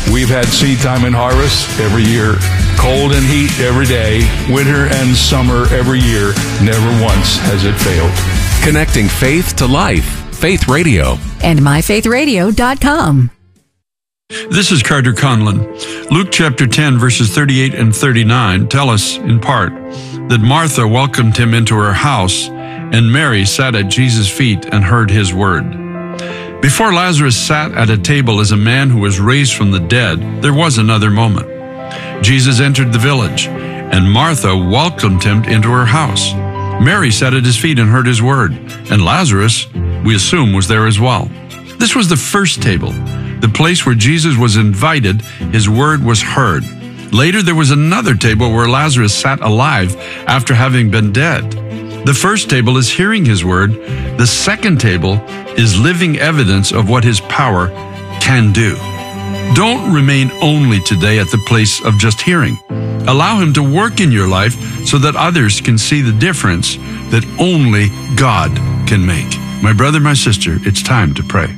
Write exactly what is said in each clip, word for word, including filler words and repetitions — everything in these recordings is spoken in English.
We've had seed time and harvest every year, cold and heat every day, winter and summer every year. Never once has it failed. Connecting faith to life. Faith Radio. And my faith radio dot com. This is Carter Conlon. Luke chapter ten, verses thirty-eight and thirty-nine tell us, in part, that Martha welcomed him into her house, and Mary sat at Jesus' feet and heard his word. Before Lazarus sat at a table as a man who was raised from the dead, there was another moment. Jesus entered the village, and Martha welcomed him into her house. Mary sat at his feet and heard his word, and Lazarus, we assume, was there as well. This was the first table, the place where Jesus was invited, his word was heard. Later, there was another table where Lazarus sat alive after having been dead. The first table is hearing his word. The second table is living evidence of what his power can do. Don't remain only today at the place of just hearing. Allow him to work in your life so that others can see the difference that only God can make. My brother, my sister, it's time to pray.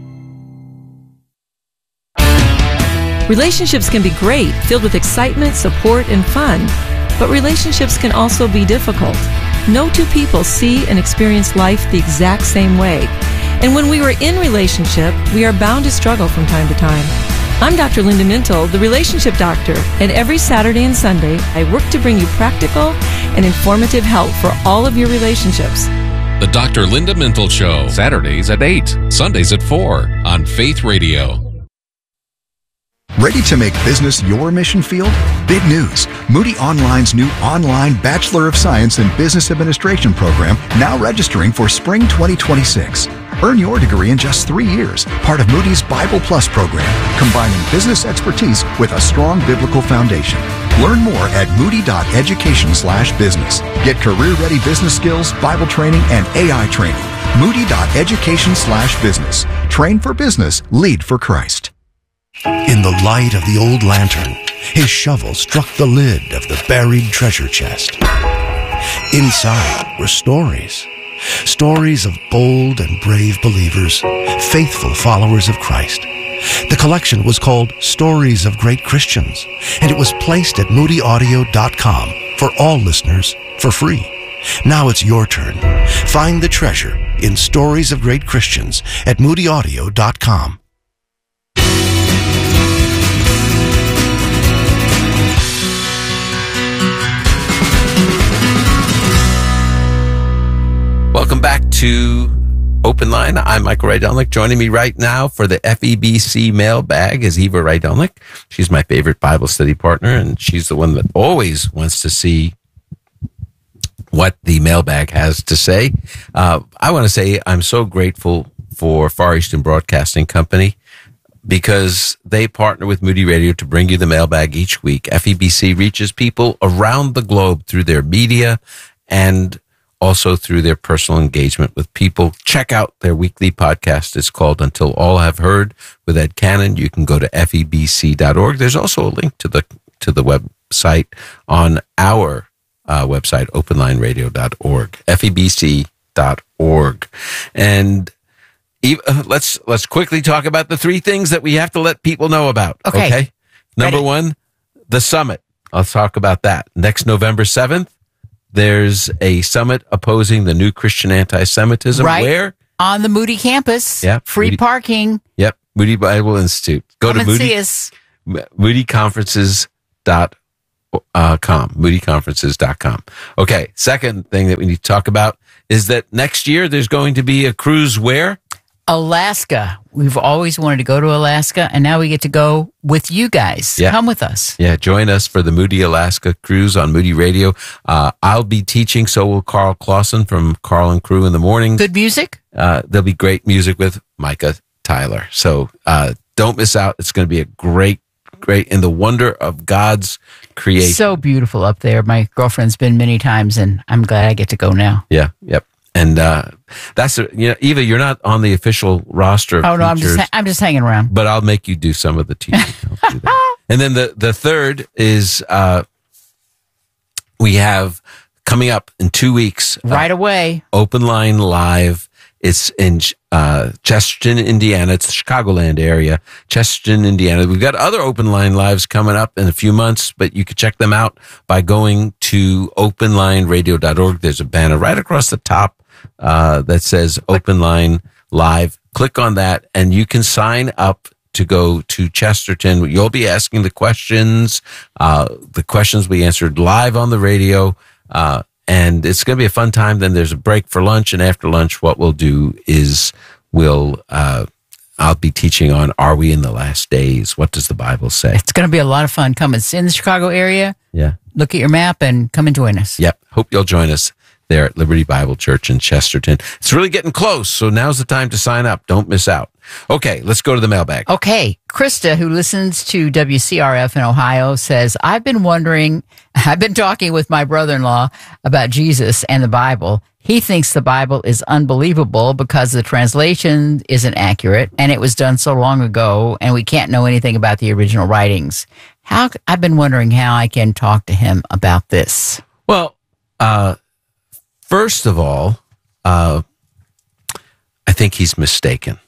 Relationships can be great, filled with excitement, support, and fun. But relationships can also be difficult. No two people see and experience life the exact same way. And when we are in relationship, we are bound to struggle from time to time. I'm Doctor Linda Mintle, the Relationship Doctor, and every Saturday and Sunday, I work to bring you practical and informative help for all of your relationships. The Doctor Linda Mintle Show, Saturdays at eight, Sundays at four on Faith Radio. Ready to make business your mission field? Big news! Moody Online's new online Bachelor of Science in Business Administration program now registering for spring twenty twenty-six. Earn your degree in just three years, part of Moody's Bible Plus program, combining business expertise with a strong biblical foundation. Learn more at moody.education slash business. Get career-ready business skills, Bible training, and A I training. Moody.education slash business. Train for business, lead for Christ. In the light of the old lantern, his shovel struck the lid of the buried treasure chest. Inside were stories. Stories of bold and brave believers, faithful followers of Christ. The collection was called Stories of Great Christians, and it was placed at moody audio dot com for all listeners for free. Now it's your turn. Find the treasure in Stories of Great Christians at moody audio dot com. Welcome back to Open Line. I'm Michael Rydelnik. Joining me right now for the F E B C mailbag is Eva Rydelnik. She's my favorite Bible study partner, and she's the one that always wants to see what the mailbag has to say. Uh, I want to say I'm so grateful for Far Eastern Broadcasting Company because they partner with Moody Radio to bring you the mailbag each week. F E B C reaches people around the globe through their media and also through their personal engagement with people. Check out their weekly podcast. It's called Until All Have Heard with Ed Cannon. You can go to F E B C dot org. There's also a link to the to the website on our uh, website, open line radio dot org, F E B C dot org. And uh, let's let's quickly talk about the three things that we have to let people know about. Okay. okay? Number Ready. one, the summit. I'll talk about that. Next November seventh, there's a summit opposing the new Christian anti-Semitism. Right. Where? On the Moody campus. Yep. Free Moody, parking. Yep. Moody Bible Institute. Go Come to and Moody, see us. moody conferences dot com. moody conferences dot com. Okay. Second thing that we need to talk about is that next year there's going to be a cruise where? Alaska. We've always wanted to go to Alaska, and now we get to go with you guys. Yeah. Come with us. Yeah, join us for the Moody Alaska cruise on Moody Radio. Uh, I'll be teaching, so will Carl Clausen from Carl and Crew in the morning. Good music? Uh, there'll be great music with Micah Tyler. So uh, don't miss out. It's going to be a great, great, in the wonder of God's creation. So beautiful up there. My girlfriend's been many times, and I'm glad I get to go now. Yeah, yep. And uh, that's, a, you know, Eva, you're not on the official roster of Oh, no, I'm teachers, just, I'm just hanging around. but I'll make you do some of the teaching. I'll do that. And then the, the third is uh, we have coming up in two weeks. Right uh, away. Open Line Live. It's in uh, Chesterton, Indiana. It's the Chicagoland area, Chesterton, Indiana. We've got other Open Line Lives coming up in a few months, but you can check them out by going to open line radio dot org. There's a banner right across the top uh, that says Open Line Live. Click on that, and you can sign up to go to Chesterton. You'll be asking the questions, uh, the questions we answered live on the radio, uh, and it's going to be a fun time. Then there's a break for lunch, and after lunch, what we'll do is we'll, uh, I'll be teaching on Are We in the Last Days? What does the Bible say? It's going to be a lot of fun. Come and in the Chicago area. Yeah. Look at your map and come and join us. Yep. Hope you'll join us there at Liberty Bible Church in Chesterton. It's really getting close, so now's the time to sign up. Don't miss out. Okay, let's go to the mailbag. Okay. Krista, who listens to W C R F in Ohio, says, I've been wondering, I've been talking with my brother-in-law about Jesus and the Bible. He thinks the Bible is unbelievable because the translation isn't accurate and it was done so long ago and we can't know anything about the original writings. How, I've been wondering how I can talk to him about this. Well, uh, first of all, uh, I think he's mistaken.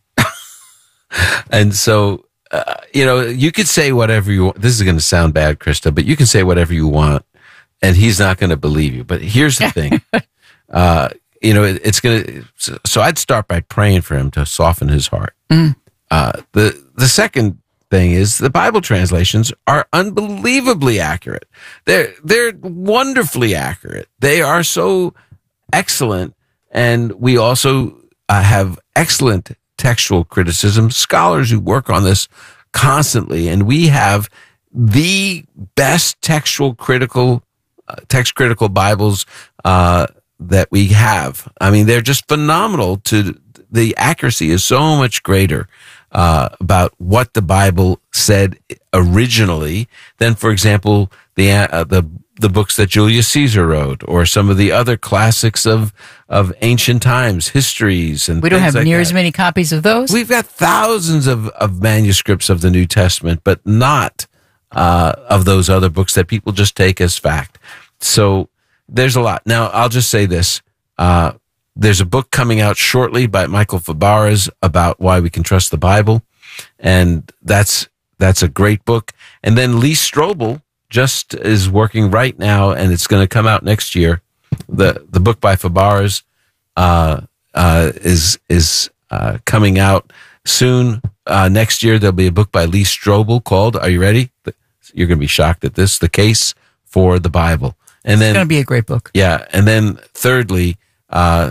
And so, uh, you know, you could say whatever you want. This is going to sound bad, Krista, but you can say whatever you want and he's not going to believe you. But here's the thing. uh, you know, it, it's going to, so, so I'd start by praying for him to soften his heart. Mm. Uh, the, the second thing is the Bible translations are unbelievably accurate. They're, they're wonderfully accurate. They are so excellent. And we also uh, have excellent textual criticism, scholars who work on this constantly. And we have the best textual critical, uh, text critical Bibles, uh, that we have. I mean, they're just phenomenal. To the accuracy is so much greater uh, about what the Bible said originally than, for example, the uh, the the books that Julius Caesar wrote, or some of the other classics of of ancient times, histories, and we don't have like near that. as many copies of those. We've got thousands of of manuscripts of the New Testament, but not uh, of those other books that people just take as fact. So there's a lot. Now, I'll just say this. Uh, there's a book coming out shortly by Michael Fabarez about why we can trust the Bible. And that's, that's a great book. And then Lee Strobel just is working right now, and it's going to come out next year. The, the book by Fabarez, uh, uh, is, is, uh, coming out soon. Uh, next year, there'll be a book by Lee Strobel called, are you ready? You're going to be shocked at this, The Case for the Bible. And then, it's going to be a great book. Yeah. And then thirdly, uh,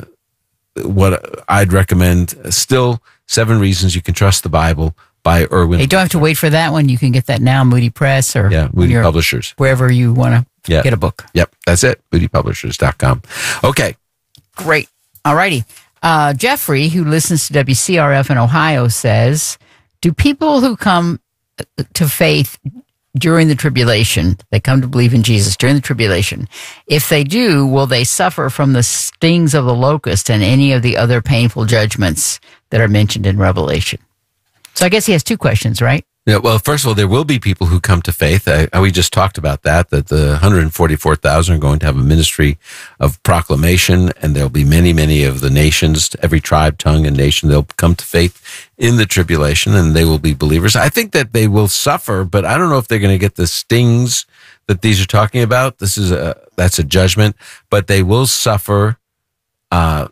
what I'd recommend, still Seven Reasons You Can Trust the Bible by Erwin. You don't have to wait for that one. You can get that now, Moody Press or yeah, Moody Publishers. Wherever you want to yeah. get a book. Yep. That's it. moody publishers dot com. Okay. Great. All righty. Uh, Jeffrey, who listens to W C R F in Ohio, says, do people who come to faith during the tribulation, they come to believe in Jesus during the tribulation, if they do, will they suffer from the stings of the locust and any of the other painful judgments that are mentioned in Revelation? So I guess he has two questions, right? Yeah, well, first of all, there will be people who come to faith. I, I, we just talked about that, that the one hundred forty-four thousand are going to have a ministry of proclamation, and there'll be many, many of the nations, every tribe, tongue, and nation, they'll come to faith in the tribulation, and they will be believers. I think that they will suffer, but I don't know if they're going to get the stings that these are talking about. This is a, that's a judgment, but they will suffer, uh,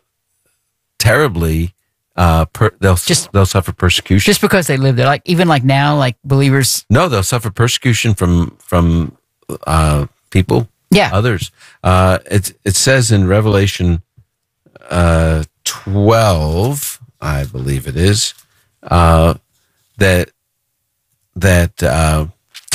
terribly. Uh, per, they'll just they'll suffer persecution just because they live there. Like even like now, like believers. No, they'll suffer persecution from from uh, people. Yeah, others. Uh, it it says in Revelation uh, twelve, I believe it is, uh, that that uh,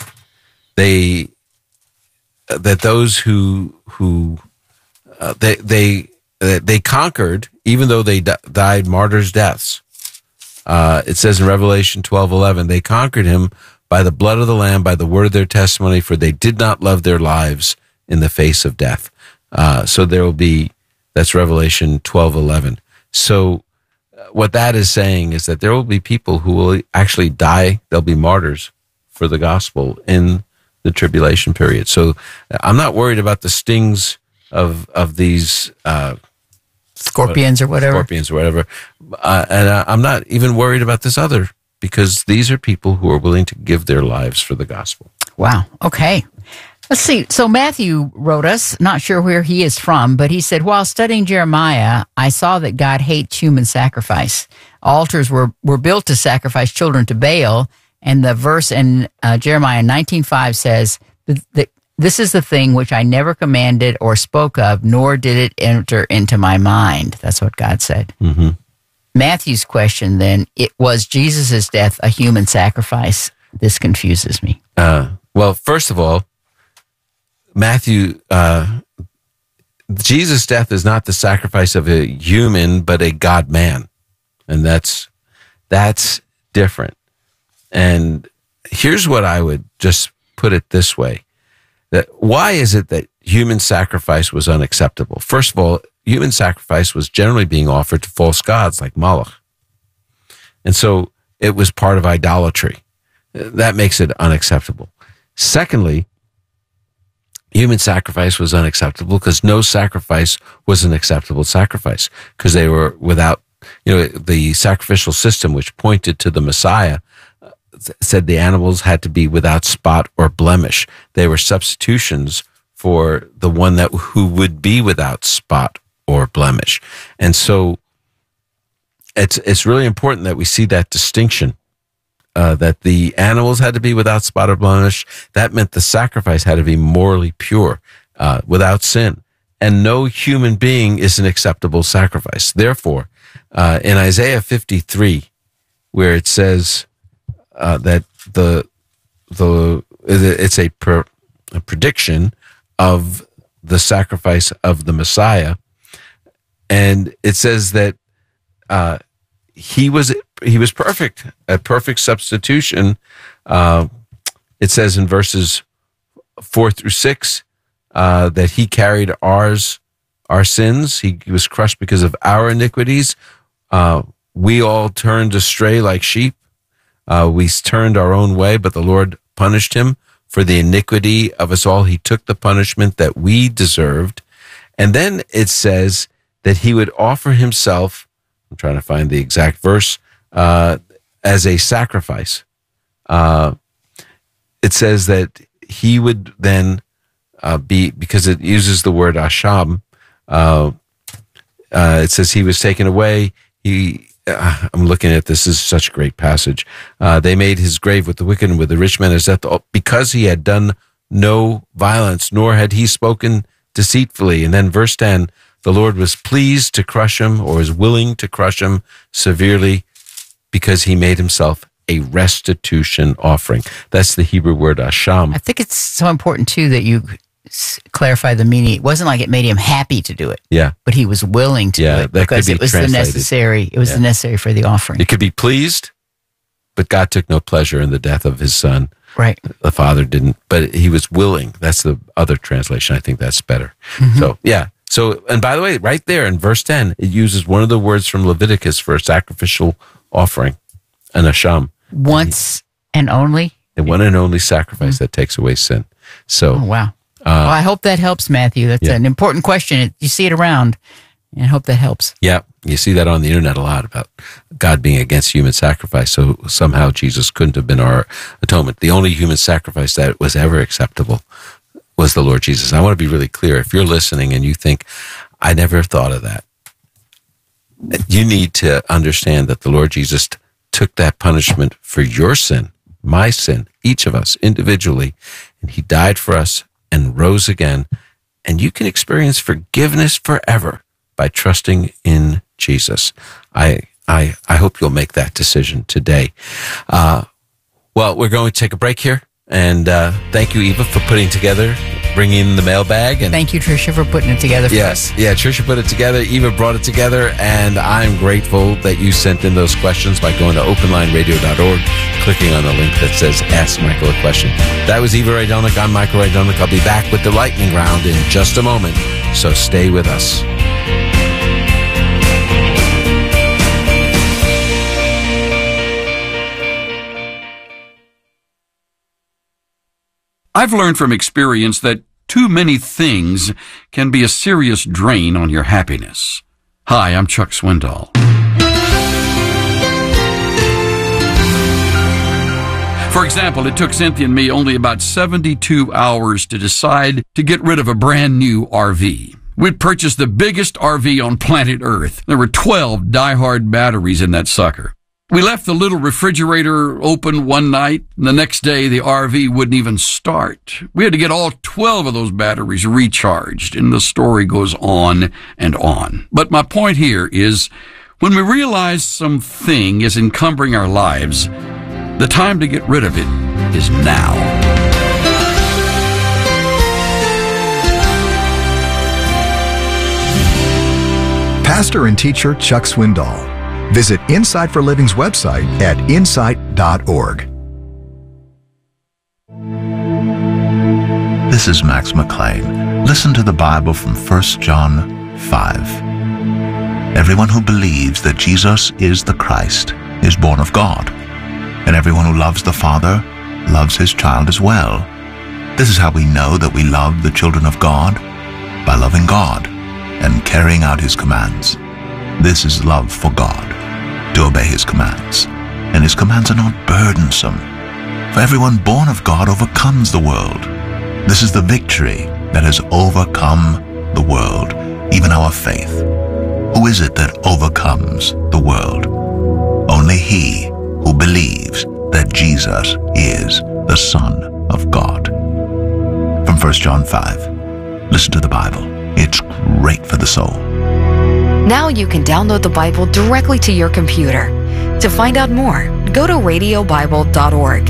they that those who who uh, they they. They conquered, even though they di- died martyrs' deaths. Uh, it says in Revelation twelve eleven, they conquered him by the blood of the Lamb, by the word of their testimony, for they did not love their lives in the face of death. Uh, so there will be, that's Revelation twelve eleven. So what that is saying is that there will be people who will actually die, they'll be martyrs for the gospel in the tribulation period. So I'm not worried about the stings of of these uh, Scorpions or whatever. Scorpions or whatever. Uh, and uh, I'm not even worried about this other, because these are people who are willing to give their lives for the gospel. Wow. Okay. Let's see. So Matthew wrote us, not sure where he is from, but he said, while studying Jeremiah, I saw that God hates human sacrifice. Altars were, were built to sacrifice children to Baal, and the verse in uh, Jeremiah nineteen five says that this is the thing which I never commanded or spoke of, nor did it enter into my mind. That's what God said. Mm-hmm. Matthew's question then, it was Jesus' death a human sacrifice? This confuses me. Uh, well, first of all, Matthew, uh, Jesus' death is not the sacrifice of a human, but a God-man. And that's, that's different. And here's what I would just put it this way. That why is it that human sacrifice was unacceptable? First of all, human sacrifice was generally being offered to false gods like Moloch. And so it was part of idolatry. That makes it unacceptable. Secondly, human sacrifice was unacceptable because no sacrifice was an acceptable sacrifice, because they were without, you know, the sacrificial system, which pointed to the Messiah, said the animals had to be without spot or blemish. They were substitutions for the one that who would be without spot or blemish. And so it's it's really important that we see that distinction, uh, that the animals had to be without spot or blemish. That meant the sacrifice had to be morally pure, uh, without sin. And no human being is an acceptable sacrifice. Therefore, uh, in Isaiah fifty-three, where it says, Uh, that the the it's a, per, a prediction of the sacrifice of the Messiah, and it says that uh, he was he was perfect, a perfect substitution. Uh, it says in verses four through six uh, that he carried ours our sins. He, he was crushed because of our iniquities. Uh, we all turned astray like sheep. Uh, we turned our own way, but the Lord punished him for the iniquity of us all. He took the punishment that we deserved. And then it says that he would offer himself, I'm trying to find the exact verse, uh, as a sacrifice. Uh, it says that he would then uh, be, because it uses the word asham, uh, uh, it says he was taken away. He Uh, I'm looking at this. This is such a great passage. Uh, they made his grave with the wicked and with the rich men as death, because he had done no violence, nor had he spoken deceitfully. And then verse ten, the Lord was pleased to crush him, or was willing to crush him severely, because he made himself a restitution offering. That's the Hebrew word asham. I think it's so important, too, that you clarify the meaning. It wasn't like it made him happy to do it. Yeah. But he was willing to yeah, do it that because could be it was translated. the necessary. It was yeah. the necessary for the offering. It could be pleased, but God took no pleasure in the death of his son. Right. The Father didn't, but he was willing. That's the other translation. I think that's better. Mm-hmm. So, yeah. So, and by the way, right there in verse ten, it uses one of the words from Leviticus for a sacrificial offering, an asham. Once and only? The one and only sacrifice mm-hmm. that takes away sin. So, oh, wow. Uh, well, I hope that helps, Matthew. That's yeah. an important question. You see it around, and I hope that helps. Yeah, you see that on the internet a lot about God being against human sacrifice. So somehow Jesus couldn't have been our atonement. The only human sacrifice that was ever acceptable was the Lord Jesus. I want to be really clear. If you're listening and you think, I never thought of that, you need to understand that the Lord Jesus t- took that punishment for your sin, my sin, each of us individually, and he died for us and rose again, and you can experience forgiveness forever by trusting in Jesus. I I I hope you'll make that decision today. Uh, well, we're going to take a break here, and uh, thank you, Eva, for putting together, bringing the mailbag. And thank you, Tricia, for putting it together for yes, us. Yeah, Tricia put it together. Eva brought it together, and I'm grateful that you sent in those questions by going to open line radio dot org, clicking on the link that says Ask Michael a Question. That was Eva Rydelnik. I'm Michael Rydelnik. I'll be back with the lightning round in just a moment, so stay with us. I've learned from experience that too many things can be a serious drain on your happiness. Hi, I'm Chuck Swindoll. For example, it took Cynthia and me only about seventy-two hours to decide to get rid of a brand new R V. We'd purchased the biggest R V on planet Earth. There were twelve die-hard batteries in that sucker. We left the little refrigerator open one night, and the next day the R V wouldn't even start. We had to get all twelve of those batteries recharged, and the story goes on and on. But my point here is, when we realize something is encumbering our lives, the time to get rid of it is now. Pastor and teacher Chuck Swindoll. Visit Insight for Living's website at insight dot org. This is Max McLean. Listen to the Bible from First John five. Everyone who believes that Jesus is the Christ is born of God. And everyone who loves the Father loves his child as well. This is how we know that we love the children of God, by loving God and carrying out his commands. This is love for God, to obey his commands. And his commands are not burdensome. For everyone born of God overcomes the world. This is the victory that has overcome the world, even our faith. Who is it that overcomes the world? Only he who believes that Jesus is the Son of God. From First John five. Listen to the Bible. It's great for the soul. Now you can download the Bible directly to your computer. To find out more, go to radio bible dot org.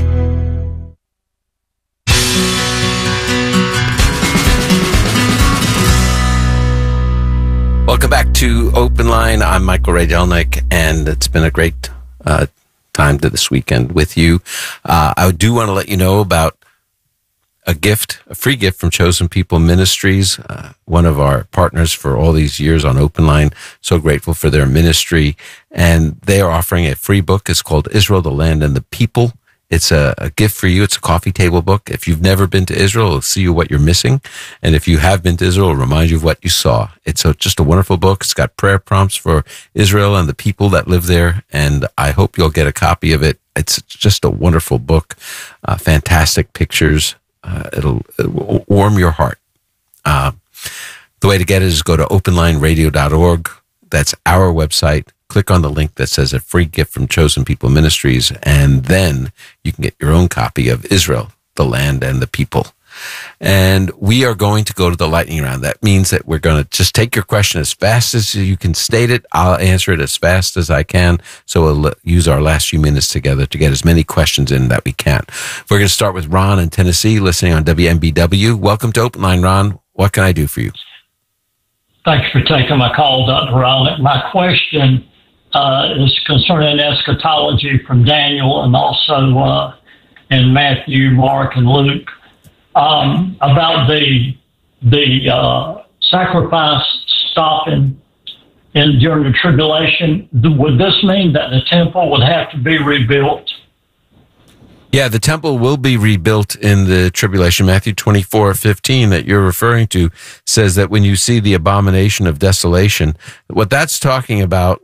Welcome back to Open Line. I'm Michael Ray Jelnick, and it's been a great uh, time to this weekend with you. Uh, I do want to let you know about a gift, a free gift from Chosen People Ministries, uh, one of our partners for all these years on Open Line. So grateful for their ministry. And they are offering a free book. It's called Israel, the Land and the People. It's a, a gift for you. It's a coffee table book. If you've never been to Israel, it'll see you what you're missing. And if you have been to Israel, it'll remind you of what you saw. It's a, just a wonderful book. It's got prayer prompts for Israel and the people that live there. And I hope you'll get a copy of it. It's just a wonderful book. Uh, fantastic pictures. Uh, it'll, it'll warm your heart. Uh, the way to get it is go to open line radio dot org. That's our website. Click on the link that says a free gift from Chosen People Ministries, and then you can get your own copy of Israel, the Land and the People. And we are going to go to the lightning round. That means that we're going to just take your question as fast as you can state it. I'll answer it as fast as I can. So we'll use our last few minutes together to get as many questions in that we can. We're going to start with Ron in Tennessee, listening on W M B W. Welcome to Open Line, Ron. What can I do for you? Thanks for taking my call, Doctor Ron. My question uh, is concerning eschatology from Daniel and also uh, in Matthew, Mark, and Luke. Um, about the the uh, sacrifice stopping in during the tribulation, would this mean that the temple would have to be rebuilt? Yeah, the temple will be rebuilt in the tribulation. Matthew twenty-four fifteen that you're referring to says that when you see the abomination of desolation, what that's talking about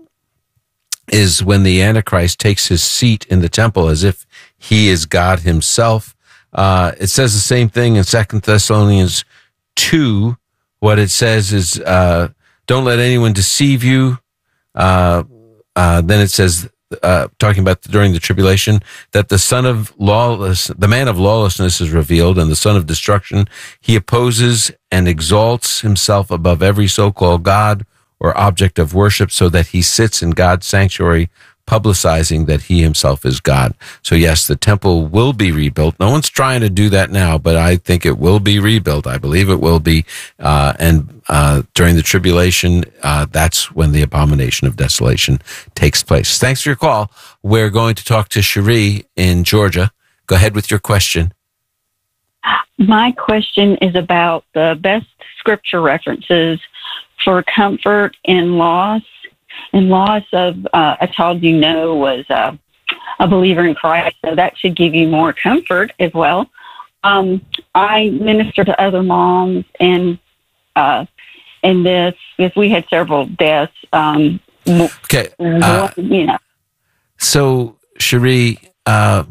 is when the Antichrist takes his seat in the temple as if he is God himself. Uh, it says the same thing in Second Thessalonians two. What it says is, uh, don't let anyone deceive you. Uh, uh, then it says, uh, talking about during the tribulation, that the son of lawless, the man of lawlessness is revealed, and the son of destruction. He opposes and exalts himself above every so-called God or object of worship, so that he sits in God's sanctuary, publicizing that he himself is God. So yes, the temple will be rebuilt. No one's trying to do that now, but I think it will be rebuilt. I believe it will be. Uh, and uh, during the tribulation, uh, that's when the abomination of desolation takes place. Thanks for your call. We're going to talk to Cherie in Georgia. Go ahead with your question. My question is about the best scripture references for comfort in loss. And loss of, uh, I told you, Noah was uh, a believer in Christ, so that should give you more comfort as well. Um, I minister to other moms, and uh, in this, because we had several deaths. Um, okay. Uh, you know. So, Cherie, uh,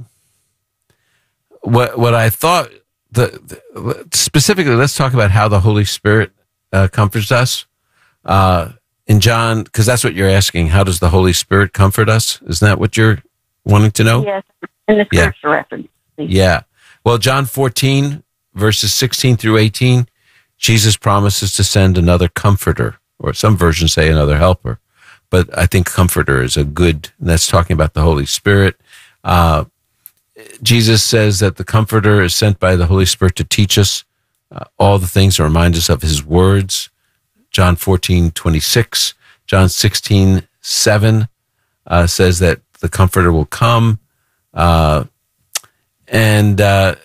what what I thought, the, the specifically, let's talk about how the Holy Spirit uh, comforts us. Uh, in John, because that's what you're asking, how does the Holy Spirit comfort us? Isn't that what you're wanting to know? Yes, in the scripture yeah. reference. Yeah. Well, John fourteen, verses sixteen through eighteen, Jesus promises to send another comforter, or some versions say another helper. But I think comforter is a good, that's talking about the Holy Spirit. Uh, Jesus says that the comforter is sent by the Holy Spirit to teach us uh, all the things, to remind us of his words. John fourteen, twenty-six, John sixteen, seven uh, says that the comforter will come. Uh, and uh,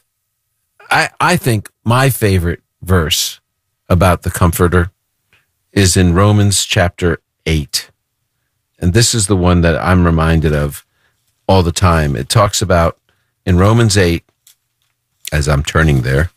I, I think my favorite verse about the comforter is in Romans chapter eight. And this is the one that I'm reminded of all the time. It talks about in Romans eight, as I'm turning there,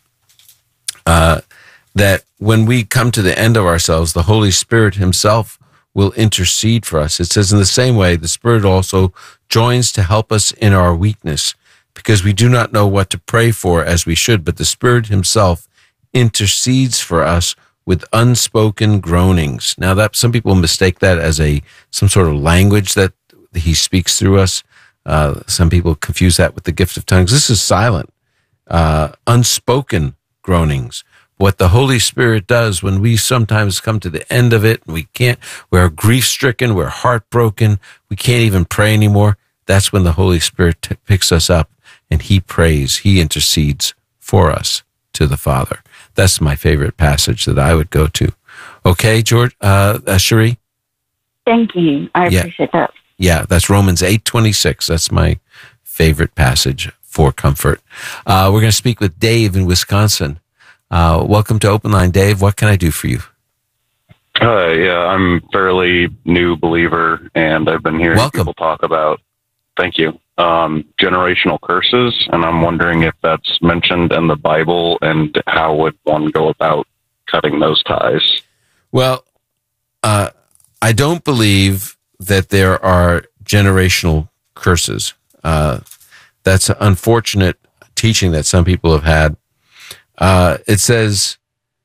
uh, that when we come to the end of ourselves, the Holy Spirit himself will intercede for us. It says, in the same way, the Spirit also joins to help us in our weakness, because we do not know what to pray for as we should, but the Spirit himself intercedes for us with unspoken groanings. Now, that some people mistake that as a some sort of language that he speaks through us. Uh, some people confuse that with the gift of tongues. This is silent, uh, unspoken groanings. What the Holy Spirit does when we sometimes come to the end of it, and we can't, we're grief-stricken, we're heartbroken, we can't even pray anymore, that's when the Holy Spirit t- picks us up and he prays, he intercedes for us to the Father. That's my favorite passage that I would go to. Okay, George, uh, uh Cherie? Thank you. I yeah. appreciate that. Yeah, that's Romans eight twenty-six. That's my favorite passage for comfort. Uh, we're going to speak with Dave in Wisconsin. Uh, welcome to Open Line, Dave. What can I do for you? Uh, yeah, I'm a fairly new believer, and I've been hearing welcome. people talk about, thank you, um, generational curses, and I'm wondering if that's mentioned in the Bible, and how would one go about cutting those ties? Well, uh, I don't believe that there are generational curses. Uh, that's an unfortunate teaching that some people have had. Uh, it says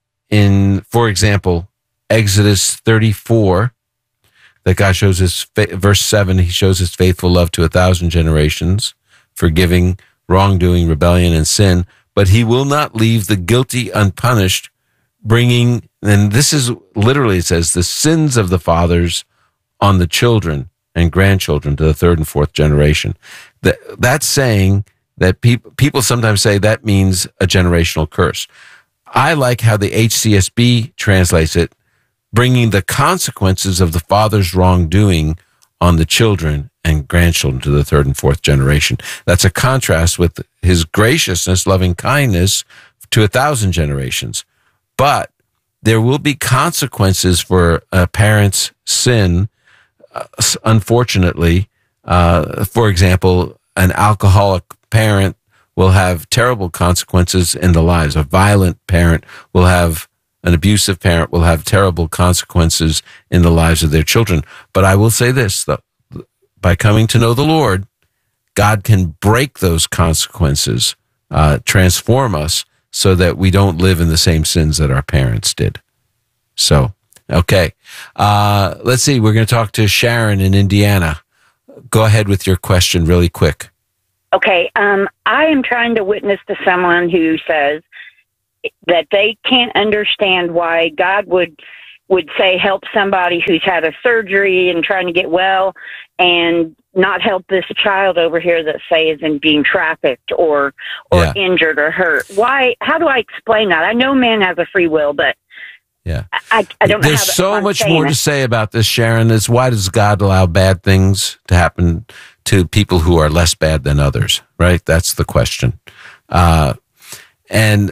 in, for example, Exodus thirty-four, that God shows his, fa- verse seven, he shows his faithful love to a thousand generations, forgiving wrongdoing, rebellion, and sin, but he will not leave the guilty unpunished, bringing, and this is literally, it says, the sins of the fathers on the children and grandchildren to the third and fourth generation. That, that's saying that people people sometimes say that means a generational curse. I like how the H C S B translates it, bringing the consequences of the father's wrongdoing on the children and grandchildren to the third and fourth generation. That's a contrast with his graciousness, loving kindness to a thousand generations. But there will be consequences for a parent's sin, uh, unfortunately. Uh, for example, an alcoholic parent will have terrible consequences in the lives. A violent parent will have, an abusive parent will have terrible consequences in the lives of their children. But I will say this, though, by coming to know the Lord, God can break those consequences, uh, transform us so that we don't live in the same sins that our parents did. So, okay. Uh, let's see, we're going to talk to Sharon in Indiana. Go ahead with your question really quick. Okay, um, I am trying to witness to someone who says that they can't understand why God would would say help somebody who's had a surgery and trying to get well, and not help this child over here that say is in being trafficked or or yeah. injured or hurt. Why? How do I explain that? I know man has a free will, but yeah, I, I don't know. There's how to, so much more it. to say about this, Sharon. Is why does God allow bad things to happen to people who are less bad than others? Right? That's the question. Uh, and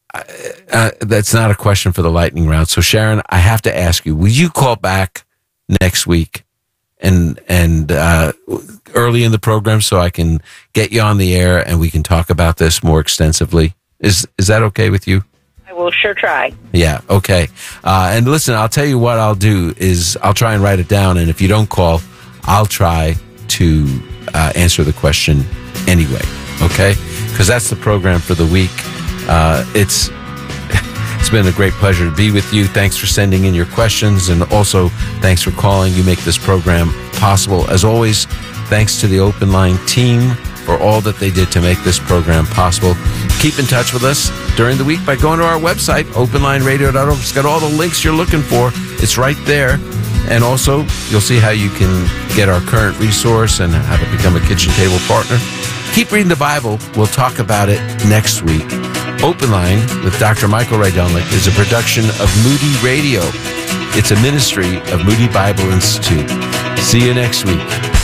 uh, that's not a question for the lightning round. So, Sharon, I have to ask you: will you call back next week and and uh, early in the program so I can get you on the air and we can talk about this more extensively? Is is that okay with you? I will sure try. Yeah, okay. Uh, and listen, I'll tell you what I'll do is I'll try and write it down, and if you don't call, I'll try to uh, answer the question anyway, okay? Because that's the program for the week. Uh, it's it's been a great pleasure to be with you. Thanks for sending in your questions, and also thanks for calling. You make this program possible. As always, thanks to the Open Line team for all that they did to make this program possible. Keep in touch with us during the week by going to our website, open line radio dot org. It's got all the links you're looking for. It's right there. And also, you'll see how you can get our current resource and how to become a kitchen table partner. Keep reading the Bible. We'll talk about it next week. Open Line with Doctor Michael Rydelnik is a production of Moody Radio. It's a ministry of Moody Bible Institute. See you next week.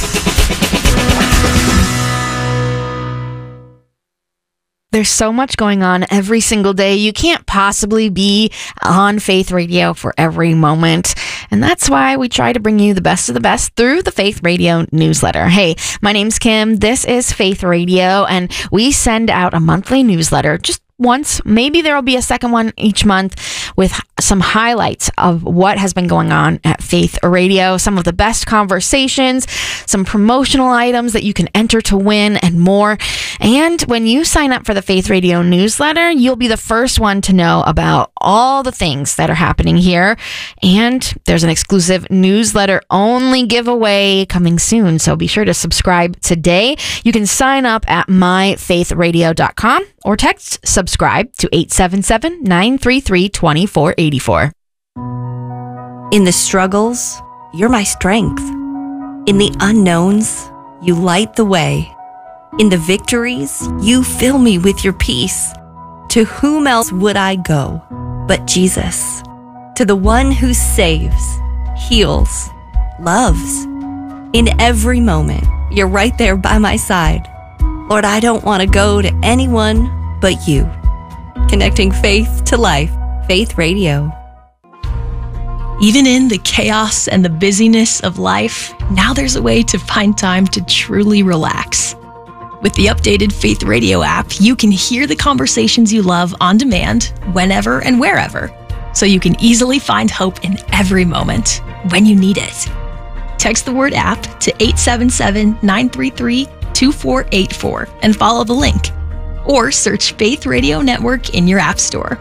There's so much going on every single day. You can't possibly be on Faith Radio for every moment. And that's why we try to bring you the best of the best through the Faith Radio newsletter. Hey, my name's Kim. This is Faith Radio, and we send out a monthly newsletter just once. Maybe there will be a second one each month with some highlights of what has been going on at Faith Radio, some of the best conversations, some promotional items that you can enter to win, and more. And when you sign up for the Faith Radio newsletter, you'll be the first one to know about all the things that are happening here. And there's an exclusive newsletter only giveaway coming soon, so be sure to subscribe today. You can sign up at my faith radio dot com or text subscribe to eight seven seven, nine three three, two four eight four. In the struggles, you're my strength. In the unknowns, you light the way. In the victories, you fill me with your peace. To whom else would I go but Jesus? To the one who saves, heals, loves. In every moment, you're right there by my side. Lord, I don't want to go to anyone but you. Connecting faith to life. Faith Radio. Even in the chaos and the busyness of life, now there's a way to find time to truly relax. With the updated Faith Radio app, you can hear the conversations you love on demand, whenever and wherever, so you can easily find hope in every moment when you need it. Text the word app to eight seven seven, nine three three, two four eight four and follow the link, or search Faith Radio Network in your app store.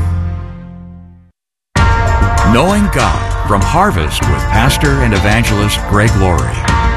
Knowing God from Harvest with Pastor and Evangelist Greg Laurie.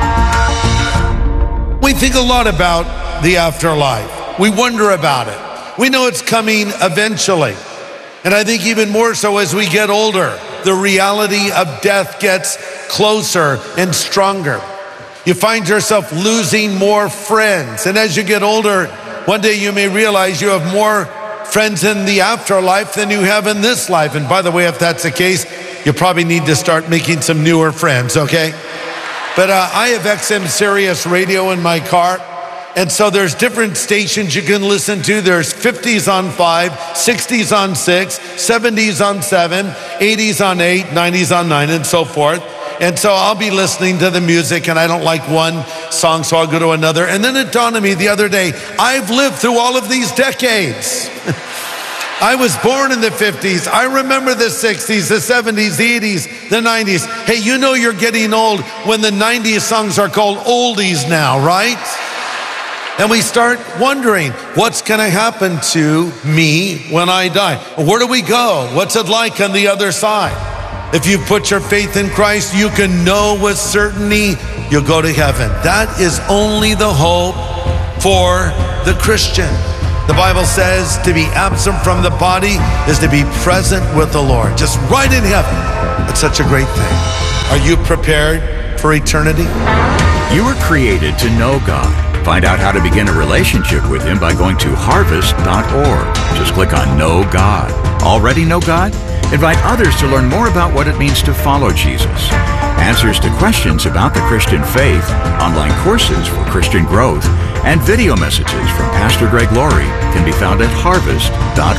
We think a lot about the afterlife. We wonder about it. We know it's coming eventually. And I think even more so as we get older, the reality of death gets closer and stronger. You find yourself losing more friends. And as you get older, one day you may realize you have more friends in the afterlife than you have in this life. And by the way, if that's the case, you probably need to start making some newer friends, okay? But uh, I have X M Sirius radio in my car. And so there's different stations you can listen to. There's fifties on five, sixties on six, seventies on seven, eighties on eight, nineties on nine, and so forth. And so I'll be listening to the music, and I don't like one song, so I'll go to another. And then it dawned on me the other day, I've lived through all of these decades. I was born in the fifties. I remember the sixties, the seventies, the eighties, the nineties. Hey, you know you're getting old when the nineties songs are called oldies now, right? And we start wondering, what's going to happen to me when I die? Where do we go? What's it like on the other side? If you put your faith in Christ, you can know with certainty you'll go to heaven. That is only the hope for the Christian. The Bible says to be absent from the body is to be present with the Lord. Just right in heaven. It's such a great thing. Are you prepared for eternity? You were created to know God. Find out how to begin a relationship with Him by going to harvest dot org. Just click on Know God. Already know God? Invite others to learn more about what it means to follow Jesus. Answers to questions about the Christian faith, online courses for Christian growth, and video messages from Pastor Greg Laurie can be found at harvest dot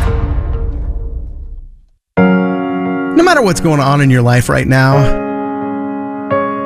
org. No matter what's going on in your life right now,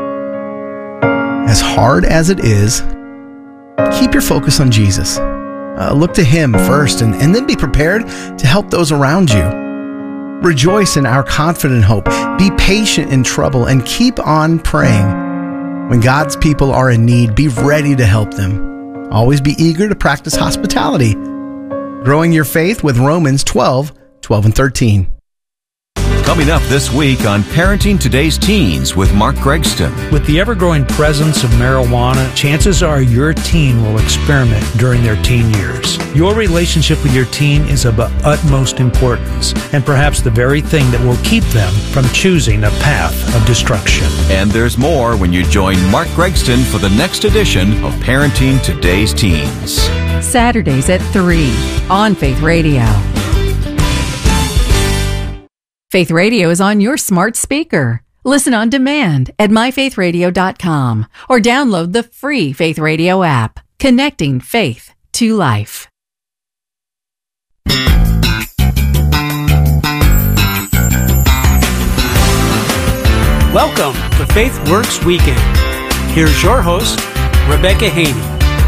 as hard as it is, keep your focus on Jesus. Uh, look to Him first and, and then be prepared to help those around you. Rejoice in our confident hope. Be patient in trouble and keep on praying. When God's people are in need, be ready to help them. Always be eager to practice hospitality. Growing your faith with Romans twelve, twelve and thirteen. Coming up this week on Parenting Today's Teens with Mark Gregston. With the ever-growing presence of marijuana, chances are your teen will experiment during their teen years. Your relationship with your teen is of utmost importance, and perhaps the very thing that will keep them from choosing a path of destruction. And there's more when you join Mark Gregston for the next edition of Parenting Today's Teens. Saturdays at three on Faith Radio. Faith Radio is on your smart speaker. Listen on demand at my faith radio dot com or download the free Faith Radio app, connecting faith to life. Welcome to Faith Works Weekend. Here's your host, Rebecca Haney.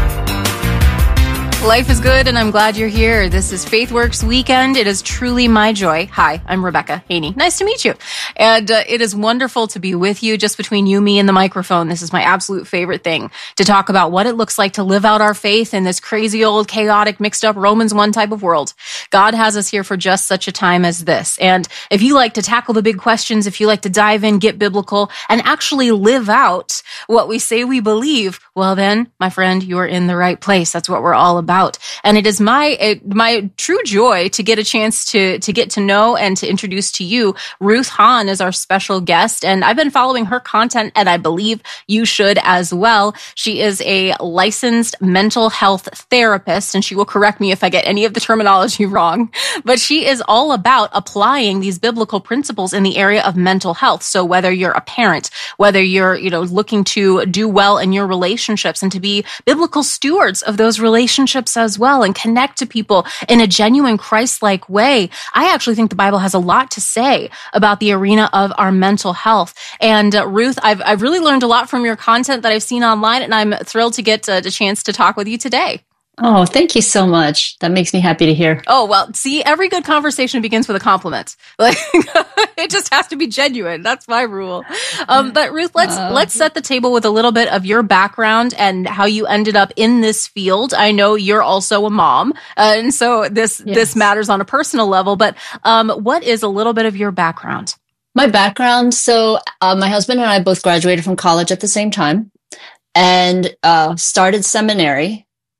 Life is good, and I'm glad you're here. This is FaithWorks Weekend. It is truly my joy. Hi, I'm Rebecca Haney. Nice to meet you. And uh, it is wonderful to be with you, just between you, me, and the microphone. This is my absolute favorite thing, to talk about what it looks like to live out our faith in this crazy old, chaotic, mixed up Romans one type of world. God has us here for just such a time as this. And if you like to tackle the big questions, if you like to dive in, get biblical, and actually live out what we say we believe, well then, my friend, you are in the right place. That's what we're all about. And it is my it, my true joy to get a chance to to get to know and to introduce to you Ruth Hahn as our special guest. And I've been following her content, and I believe you should as well. She is a licensed mental health therapist, and she will correct me if I get any of the terminology wrong. But she is all about applying these biblical principles in the area of mental health. So whether you're a parent, whether you're you know looking to do well in your relationships and to be biblical stewards of those relationships as well and connect to people in a genuine Christ-like way. I actually think the Bible has a lot to say about the arena of our mental health. And uh, Ruth, I've I've really learned a lot from your content that I've seen online, and I'm thrilled to get uh, the chance to talk with you today. Oh, thank you so much. That makes me happy to hear. Oh, well, see, every good conversation begins with a compliment. Like, it just has to be genuine. That's my rule. Um, but Ruth, let's, uh, let's set the table with a little bit of your background and how you ended up in this field. I know you're also a mom, uh, and so this, yes. this matters on a personal level, but, um, what is a little bit of your background? My background. So, uh, my husband and I both graduated from college at the same time and, uh, started seminary.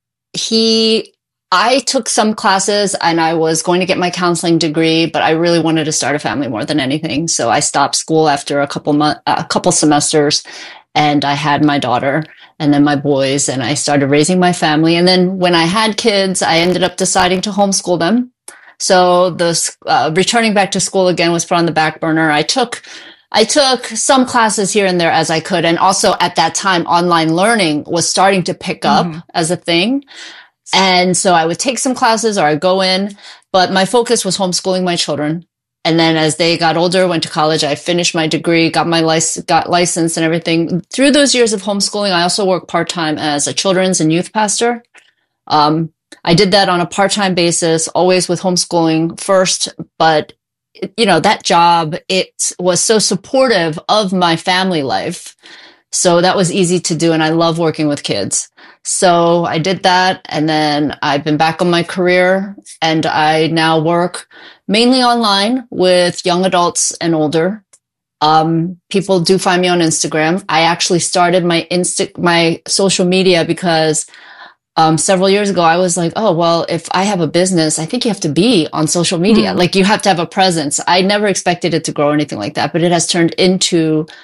He, I took some classes and I was going to get my counseling degree, but I really wanted to start a family more than anything. So I stopped school after a couple months, a couple semesters, and I had my daughter and then my boys, and I started raising my family. And then when I had kids, I ended up deciding to homeschool them. So the uh, returning back to school again was put on the back burner. I took I took some classes here and there as I could. And also at that time, online learning was starting to pick up mm-hmm. as a thing. And so I would take some classes or I'd go in, but my focus was homeschooling my children. And then as they got older, went to college, I finished my degree, got my license, got license and everything. Through those years of homeschooling, I also worked part-time as a children's and youth pastor. Um, I did that on a part-time basis, always with homeschooling first, but you know, that job, it was so supportive of my family life. So that was easy to do. And I love working with kids. So I did that. And then I've been back on my career, and I now work mainly online with young adults and older. Um, people do find me on Instagram. I actually started my Insta, my social media because Um, several years ago, I was like, oh, well, if I have a business, I think you have to be on social media. Mm. Like you have to have a presence. I never expected it to grow or anything like that, but it has turned into